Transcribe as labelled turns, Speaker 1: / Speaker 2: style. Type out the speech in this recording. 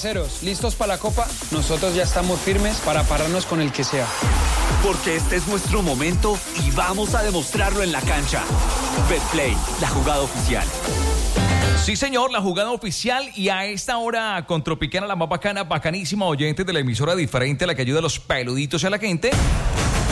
Speaker 1: parceros, ¿listos para la Copa? Nosotros ya estamos firmes para pararnos con el que sea.
Speaker 2: Porque este es nuestro momento y vamos a demostrarlo en la cancha. Betplay, la jugada oficial.
Speaker 3: Sí, señor, la jugada oficial, y a esta hora con Tropicana, la más bacana, bacanísima, oyentes de la emisora diferente, la que ayuda a los peluditos y a la gente.